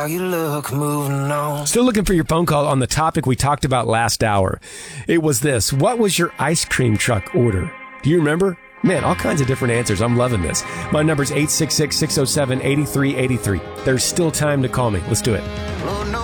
How you look moving on. Still looking for your phone call on the topic we talked about last hour. It was this. What was your ice cream truck order? Do you remember? Man, all kinds of different answers. I'm loving this. My number's 866-607-8383. There's still time to call me. Let's do it.